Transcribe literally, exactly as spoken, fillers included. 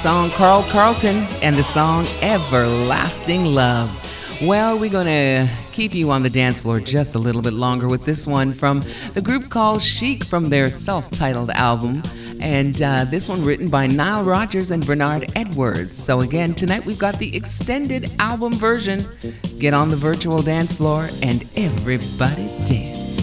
song Carl Carlton and the song Everlasting Love. Well, we're going to keep you on the dance floor just a little bit longer with this one from the group called Chic from their self-titled album. And uh, this one written by Nile Rodgers and Bernard Edwards. So again, tonight we've got the extended album version. Get on the virtual dance floor and everybody dance.